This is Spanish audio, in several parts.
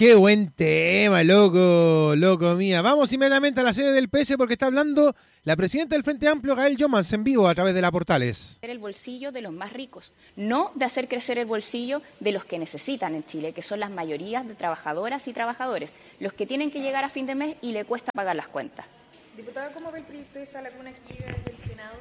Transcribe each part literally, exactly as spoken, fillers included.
Qué buen tema, loco, loco mía. Vamos inmediatamente a la sede del P S porque está hablando la presidenta del Frente Amplio, Gael Jomans, en vivo a través de la Portales. El bolsillo de los más ricos, no de hacer crecer el bolsillo de los que necesitan en Chile, que son las mayorías de trabajadoras y trabajadores, los que tienen que llegar a fin de mes y le cuesta pagar las cuentas. Diputada, ¿cómo ve el proyecto de Sala Cuna que llega desde el Senado?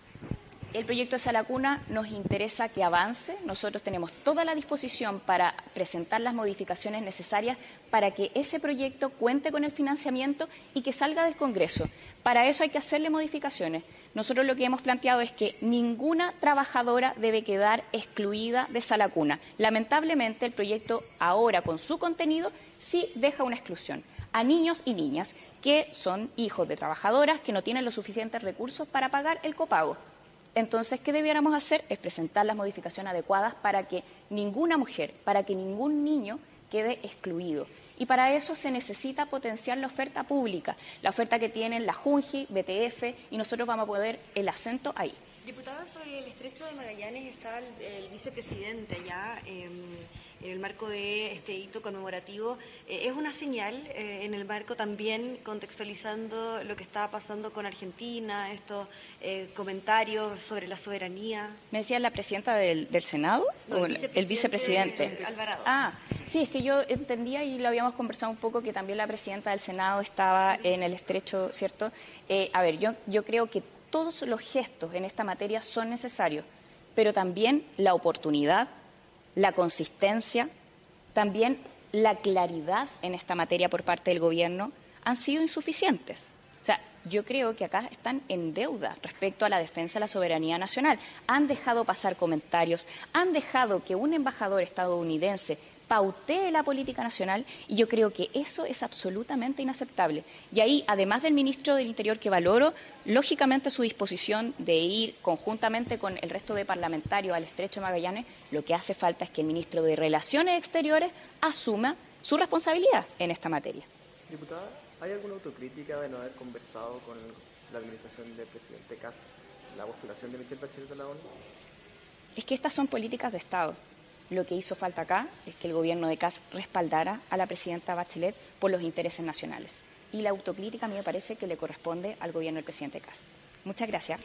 El proyecto de Sala Cuna nos interesa que avance. Nosotros tenemos toda la disposición para presentar las modificaciones necesarias para que ese proyecto cuente con el financiamiento y que salga del Congreso. Para eso hay que hacerle modificaciones. Nosotros lo que hemos planteado es que ninguna trabajadora debe quedar excluida de Sala Cuna. Lamentablemente, el proyecto ahora, con su contenido, sí deja una exclusión a niños y niñas que son hijos de trabajadoras que no tienen los suficientes recursos para pagar el copago. Entonces, ¿qué debiéramos hacer? Es presentar las modificaciones adecuadas para que ninguna mujer, para que ningún niño quede excluido. Y para eso se necesita potenciar la oferta pública, la oferta que tienen la Junji, B T F, y nosotros vamos a poner el acento ahí. Diputada, sobre el estrecho de Magallanes está el, el vicepresidente ya eh, en el marco de este hito conmemorativo. Eh, es una señal eh, en el marco también contextualizando lo que está pasando con Argentina, estos eh, comentarios sobre la soberanía. ¿Me decía la presidenta del, del Senado? No, ¿O el vicepresidente, el vicepresidente? Alvarado. Ah, sí, es que yo entendía y lo habíamos conversado un poco que también la presidenta del Senado estaba en el estrecho, ¿cierto? Eh, a ver, yo, yo creo que todos los gestos en esta materia son necesarios, pero también la oportunidad, la consistencia, también la claridad en esta materia por parte del Gobierno han sido insuficientes. O sea, yo creo que acá están en deuda respecto a la defensa de la soberanía nacional. Han dejado pasar comentarios, han dejado que un embajador estadounidense pautee la política nacional y yo creo que eso es absolutamente inaceptable. Y ahí, además del ministro del Interior, que valoro, lógicamente su disposición de ir conjuntamente con el resto de parlamentarios al estrecho de Magallanes, lo que hace falta es que el ministro de Relaciones Exteriores asuma su responsabilidad en esta materia. Diputada, ¿hay alguna autocrítica de no haber conversado con la administración del presidente Kast, la postulación de Michelle Bachelet a la ONU? Es que estas son políticas de Estado. Lo que hizo falta acá es que el gobierno de Kast respaldara a la presidenta Bachelet por los intereses nacionales. Y la autocrítica a mí me parece que le corresponde al gobierno del presidente Kast. Muchas gracias.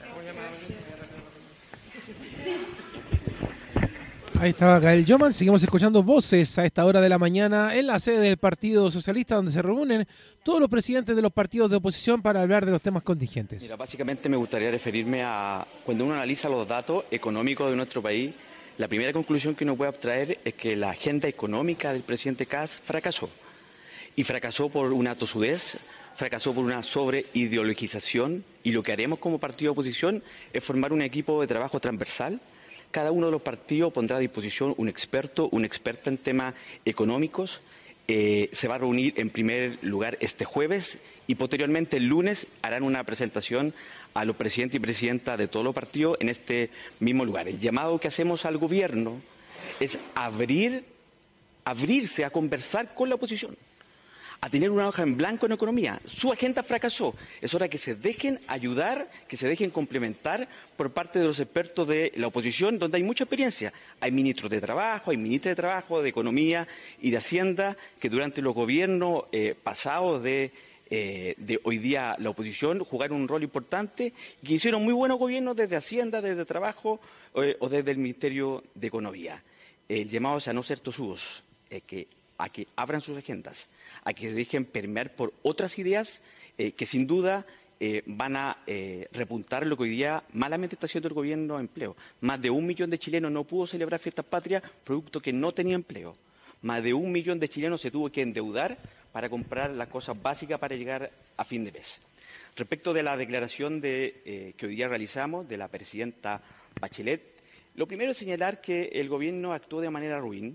Ahí estaba Gael Jomans. Seguimos escuchando voces a esta hora de la mañana en la sede del Partido Socialista, donde se reúnen todos los presidentes de los partidos de oposición para hablar de los temas contingentes. Mira, básicamente me gustaría referirme a cuando uno analiza los datos económicos de nuestro país. La primera conclusión que uno puede abstraer es que la agenda económica del presidente Kast fracasó. Y fracasó por una tosudez, fracasó por una sobreideologización, y lo que haremos como partido de oposición es formar un equipo de trabajo transversal. Cada uno de los partidos pondrá a disposición un experto, una experta en temas económicos. Eh, se va a reunir en primer lugar este jueves y posteriormente el lunes harán una presentación a los presidentes y presidentas de todos los partidos en este mismo lugar. El llamado que hacemos al gobierno es abrir, abrirse a conversar con la oposición, a tener una hoja en blanco en economía. Su agenda fracasó. Es hora que se dejen ayudar, que se dejen complementar por parte de los expertos de la oposición, donde hay mucha experiencia. Hay ministros de Trabajo, hay ministras de Trabajo, de Economía y de Hacienda, que durante los gobiernos eh, pasados de, eh, de hoy día la oposición jugaron un rol importante y que hicieron muy buenos gobiernos desde Hacienda, desde Trabajo eh, o desde el Ministerio de Economía. El llamado es a no ser tosudos, eh, que a que abran sus agendas, a que se dejen permear por otras ideas eh, que sin duda eh, van a eh, repuntar lo que hoy día malamente está haciendo el gobierno de empleo. Más de un millón de chilenos no pudo celebrar fiestas patrias producto que no tenía empleo. Más de un millón de chilenos se tuvo que endeudar para comprar las cosas básicas para llegar a fin de mes. Respecto de la declaración de, eh, que hoy día realizamos de la presidenta Bachelet, lo primero es señalar que el gobierno actuó de manera ruin,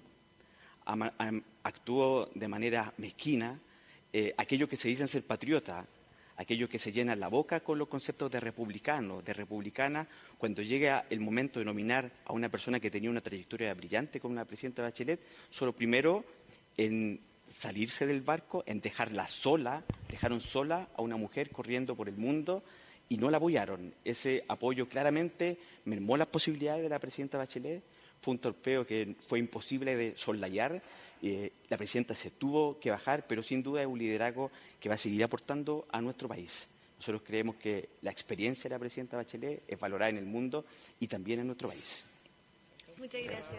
actuó de manera mezquina, eh, aquello que se dicen ser patriota, aquellos que se llenan la boca con los conceptos de republicano, de republicana, cuando llega el momento de nominar a una persona que tenía una trayectoria brillante como la presidenta Bachelet, solo primero en salirse del barco, en dejarla sola, dejaron sola a una mujer corriendo por el mundo y no la apoyaron. Ese apoyo claramente mermó las posibilidades de la presidenta Bachelet, fue un torpeo que fue imposible de soslayar. Eh, la presidenta se tuvo que bajar, pero sin duda es un liderazgo que va a seguir aportando a nuestro país. Nosotros creemos que la experiencia de la presidenta Bachelet es valorada en el mundo y también en nuestro país. Muchas gracias.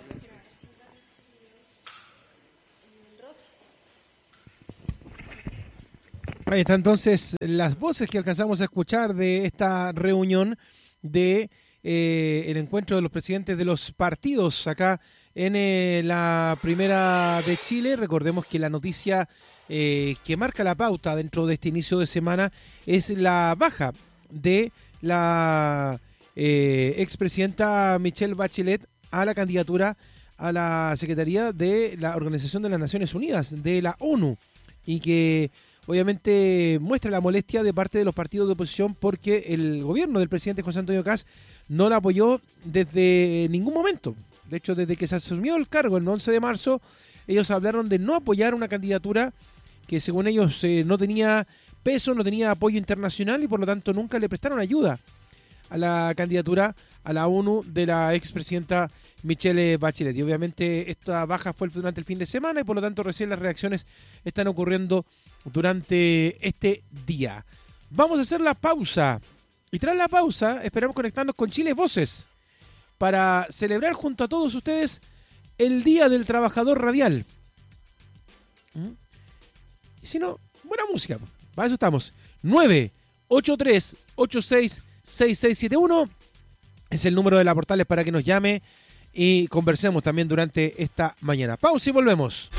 Ahí está entonces las voces que alcanzamos a escuchar de esta reunión de eh, el encuentro de los presidentes de los partidos acá en eh, la Primera de Chile. Recordemos que la noticia eh, que marca la pauta dentro de este inicio de semana es la baja de la eh, expresidenta Michelle Bachelet a la candidatura a la Secretaría de la Organización de las Naciones Unidas, de la ONU, y que obviamente muestra la molestia de parte de los partidos de oposición porque el gobierno del presidente José Antonio Kast no la apoyó desde ningún momento. De hecho, desde que se asumió el cargo el once de marzo, ellos hablaron de no apoyar una candidatura que según ellos eh, no tenía peso, no tenía apoyo internacional y por lo tanto nunca le prestaron ayuda a la candidatura a la ONU de la expresidenta Michelle Bachelet. Y obviamente esta baja fue durante el fin de semana y por lo tanto recién las reacciones están ocurriendo durante este día. Vamos a hacer la pausa y tras la pausa esperamos conectarnos con Chile Voces para celebrar junto a todos ustedes el Día del Trabajador Radial. ¿Mm? Y si no, buena música. Para eso estamos. nueve ocho tres ocho seis seis seis siete uno es el número de la Portales para que nos llame y conversemos también durante esta mañana. Pausa y volvemos.